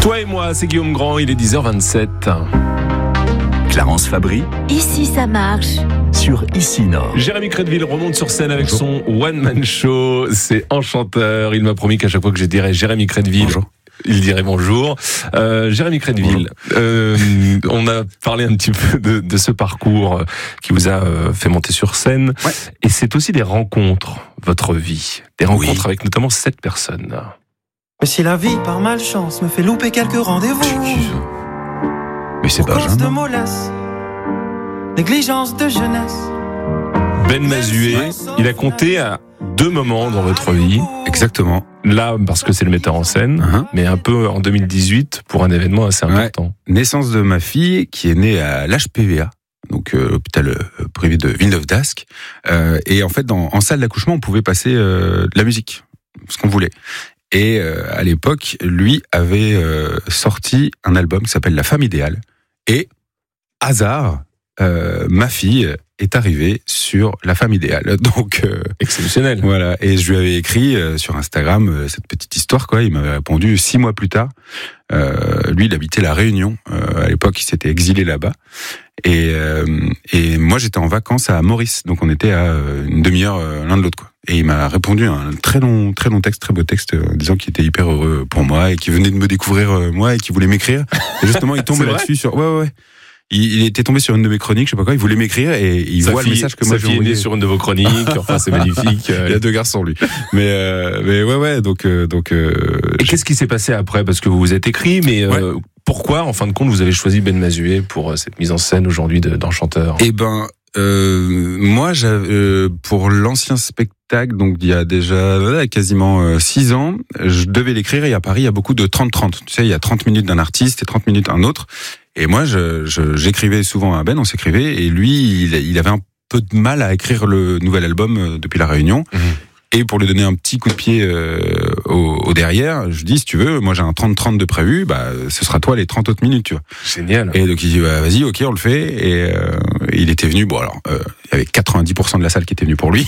Toi et moi, c'est Guillaume Grand, il est 10h27. Clarence Fabry, Ici ça marche. sur Ici Nord. Jérémy Crédville remonte sur scène avec son one-man show. C'est Enchanteur. Il m'a promis qu'à chaque fois que je dirais Jérémy Crédville, Bonjour. il dirait bonjour. Jérémy Crédville, on a parlé un petit peu de ce parcours qui vous a fait monter sur scène. Ouais. Et c'est aussi des rencontres, votre vie. Des rencontres avec notamment 7 personnes. Mais si la vie, par malchance, me fait louper quelques rendez-vous, Mais c'est pour cause de Benjamin. mollesse, négligence de jeunesse. Ben Mazué, il a compté à 2 moments dans votre vie. Exactement. Là, parce que c'est le metteur en scène, mais un peu en 2018 pour un événement assez important. Naissance de ma fille qui est née à l'HPVA, donc l'hôpital privé de Villeneuve d'Ascq. Et en fait, en salle d'accouchement, on pouvait passer de la musique, ce qu'on voulait. Et à l'époque, lui avait sorti un album qui s'appelle La Femme Idéale. Et, hasard, ma fille est arrivée sur La Femme Idéale. Donc, Exceptionnel. voilà. Et je lui avais écrit sur Instagram cette petite histoire, quoi. Il m'avait répondu 6 mois plus tard. Lui, il habitait La Réunion. À l'époque, il s'était exilé là-bas. Et moi, j'étais en vacances à Maurice. Donc, on était à une demi-heure l'un de l'autre, quoi. Et il m'a répondu un très long texte, très beau texte, disant qu'il était hyper heureux pour moi et qu'il venait de me découvrir moi et qu'il voulait m'écrire. Et justement, il tombe C'est là-dessus sur. Ouais. Il était tombé sur une de mes chroniques, je sais pas quoi. Il voulait m'écrire et il voit le message que moi j'ai Sa fille est envoyé. née sur une de vos chroniques. Enfin, c'est magnifique. Il a 2 garçons, lui. Mais ouais. Donc. Et qu'est-ce qui s'est passé après? Parce que vous vous êtes écrit, mais pourquoi, en fin de compte, vous avez choisi Ben Mazué pour cette mise en scène aujourd'hui d'Enchanteur? Eh ben, moi, pour l'ancien spectacle, donc il y a déjà quasiment 6 ans, je devais l'écrire et à Paris, il y a beaucoup de 30-30. Tu sais, il y a 30 minutes d'un artiste et 30 minutes un autre. Et moi, j'écrivais souvent à Ben, on s'écrivait, et lui, il avait un peu de mal à écrire le nouvel album depuis La Réunion. Mmh. Et pour lui donner un petit coup de pied au derrière, je dis, si tu veux, moi j'ai un 30-30 de prévu, bah ce sera toi les 30 autres minutes, tu vois. Génial. Et donc il dit, bah, vas-y, ok, on le fait. Et il était venu, bon alors, il y avait 90% de la salle qui était venue pour lui.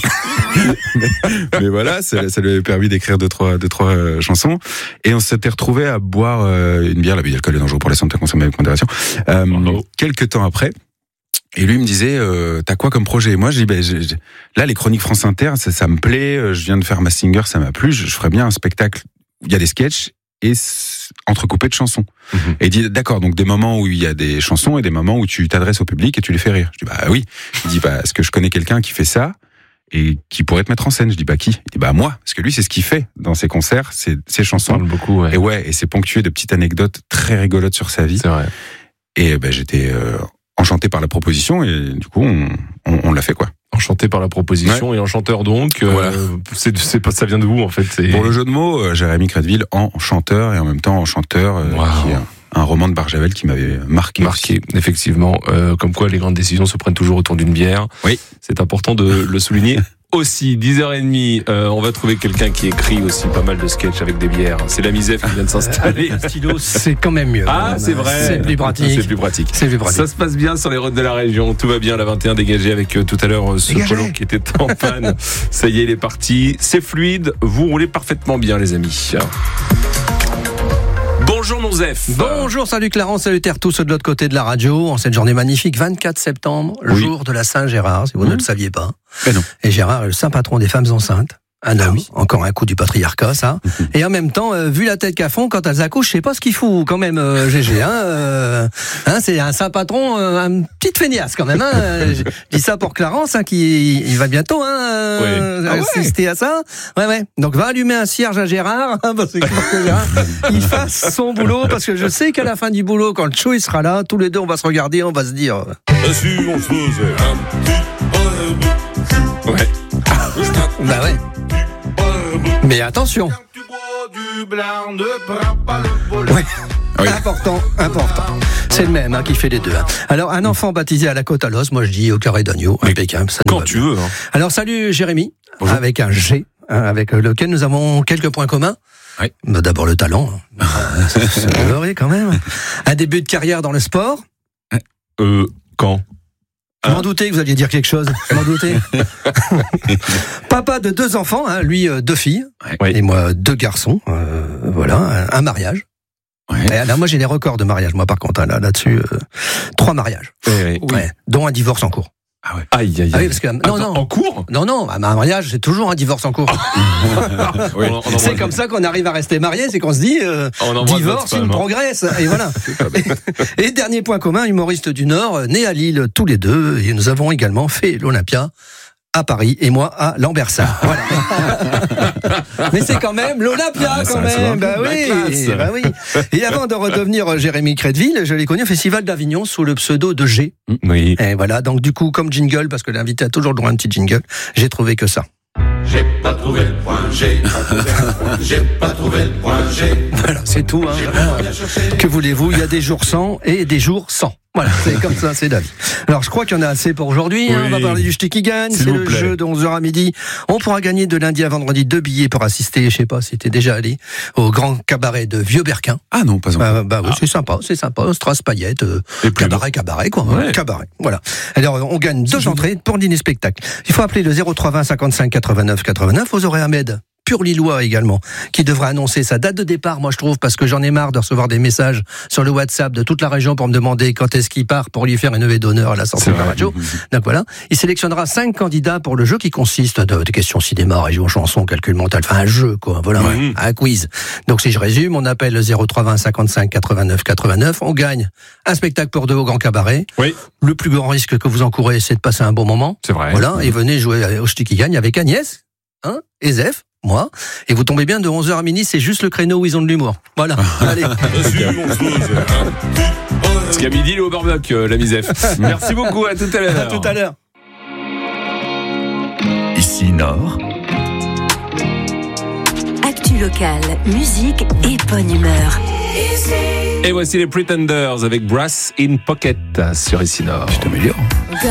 mais voilà, ça lui avait permis d'écrire deux, trois chansons. Et on s'était retrouvés à boire une bière, l'abus d'alcool est dangereux pour la santé, consommer avec modération. Quelques temps après. Et lui me disait, t'as quoi comme projet? Et moi, je dis, là, les chroniques France Inter, ça me plaît. Je viens de faire Mask Singer, ça m'a plu. Je ferais bien un spectacle où il y a des sketchs et entrecoupés de chansons. Mmh. Et il dit, d'accord, donc des moments où il y a des chansons et des moments où tu t'adresses au public et tu les fais rire. Je dis, bah oui. Il dit, bah, est-ce que je connais quelqu'un qui fait ça et qui pourrait te mettre en scène? Je dis, bah qui? Il dit, bah moi. Parce que lui, c'est ce qu'il fait dans ses concerts, ses Ça chansons. parle beaucoup, ouais. Et c'est ponctué de petites anecdotes très rigolotes sur sa vie. C'est vrai. Et ben j'étais enchanté par la proposition et du coup on l'a fait, quoi. Enchanté par la proposition et enchanteur donc. Voilà. C'est pas, ça vient de vous en fait. Pour le jeu de mots, Jérémy Crédville en chanteur et en même temps enchanteur, Wow. qui est un roman de Barjavel qui m'avait marqué. Effectivement. Comme quoi les grandes décisions se prennent toujours autour d'une bière. Oui. C'est important de le souligner. Aussi, 10h30, on va trouver quelqu'un qui écrit aussi pas mal de sketchs avec des bières. C'est la Misef qui vient de s'installer. Un stylo, c'est quand même mieux. Ah, c'est vrai. C'est plus pratique. C'est plus pratique. C'est plus pratique. Ça se passe bien sur les routes de la région. Tout va bien. La 21 dégagée avec tout à l'heure ce Dégagé. polo qui était en panne. Ça y est, il est parti. C'est fluide. Vous roulez parfaitement bien, les amis. Bonjour, mon Zef. Bonjour, salut Clarence, salutaires tous de l'autre côté de la radio, en cette journée magnifique, 24 septembre, Oui. jour de la Saint-Gérard, si vous ne le saviez pas. Mais non. Et Gérard est le saint patron des femmes enceintes. Un homme, encore un coup du patriarcat, ça. Et en même temps, vu la tête qu'elles font quand elles accouchent, je sais pas ce qu'il fout quand même, GG. C'est un saint patron, un petit feignasse quand même. Je dis ça pour Clarence, qui il va bientôt assister à ça. Ouais. Donc va allumer un cierge à Gérard, parce que pour que Gérard il fasse son boulot, parce que je sais qu'à la fin du boulot, quand le show il sera là, tous les deux on va se regarder, on va se dire. Si on faisait un petit Ouais. Bah ouais. Mais attention. tu bois du blanc, ne prends pas le volant. Ouais. Oui. Important. C'est le même qui fait les deux. Alors, un enfant baptisé à la côte à l'os, moi je dis au carré d'agneau, impeccable. Ça nous Quand va tu bien. veux. Hein. Alors, salut Jérémy, Bonjour. avec un G, avec lequel nous avons quelques points communs. Oui. Bah, d'abord le talent. C'est vrai quand même. Un début de carrière dans le sport. Quand? Je m'en doutais que vous alliez dire quelque chose. Je m'en doutais. Papa de 2 enfants, lui 2 filles, Ouais. et moi 2 garçons. Voilà, un mariage. Ouais. Et là, moi, j'ai des records de mariage. Moi, par contre, là-dessus, 3 mariages. Oui. Ouais, dont un divorce en cours. Ah ouais. Aïe, aïe, aïe. Ah oui, parce que non. En cours Non, un mariage, c'est toujours un divorce en cours. Oui. C'est comme ça qu'on arrive à rester marié, c'est qu'on se dit On embrasse divorce, votre il femme, hein. progresse, et voilà. Et dernier point commun, humoristes du Nord, nés à Lille tous les deux, et nous avons également fait l'Olympia à Paris et moi à Lambersart. Voilà. Mais c'est quand même l'Olympia Ah, quand ça, même. la classe. Bah oui. Et avant de redevenir Jérémy Crédville, je l'ai connu au Festival d'Avignon sous le pseudo de G. Oui. Et voilà, donc du coup, comme jingle, parce que l'invité a toujours le droit à un petit jingle, j'ai trouvé que ça. J'ai pas trouvé le point G. J'ai pas trouvé le point G. Voilà, c'est tout. Hein. Que voulez-vous, il y a des jours sans et des jours sans. Voilà, c'est comme ça, c'est la vie. Alors, je crois qu'il y en a assez pour aujourd'hui. Hein. Oui. On va parler du Ch'ti qui gagne. S'il C'est vous le plaît. jeu de 11h à midi. On pourra gagner de lundi à vendredi 2 billets pour assister, je sais pas si t'es déjà allé, au grand cabaret de Vieux-Berquin. Ah non, pas encore. Oui, c'est sympa. Strass Paillettes, Et plus cabaret, quoi. Ouais. Cabaret, voilà. Alors, on gagne 2 entrées pour dîner-spectacle. Il faut appeler le 0320 55 89 89. Vous aurez Ahmed, pur Lillois également, qui devra annoncer sa date de départ, moi je trouve, parce que j'en ai marre de recevoir des messages sur le WhatsApp de toute la région pour me demander quand est-ce qu'il part pour lui faire une levée d'honneur à la sortie C'est de la vrai. radio. Donc voilà, il sélectionnera 5 candidats pour le jeu qui consiste de questions cinéma, région, chanson, calcul mental, enfin un jeu quoi, voilà, Ouais. un quiz. Donc si je résume, on appelle le 0320 55 89 89, on gagne un spectacle pour 2 au Grand Cabaret. Oui. Le plus grand risque que vous encourez, c'est de passer un bon moment. C'est vrai. Voilà, et venez jouer au Ch'ti qui gagne avec Agnès, hein, et Zef, moi, et vous tombez bien de 11h à midi, c'est juste le créneau où ils ont de l'humour. Voilà, allez. Parce qu'à midi, il est au barbecue, la Misef. Merci beaucoup, à tout à l'heure. À tout à l'heure. Ici Nord, Actu locale, musique et bonne humeur. Et voici les Pretenders avec Brass in Pocket sur Ici Nord. Tu t'améliores.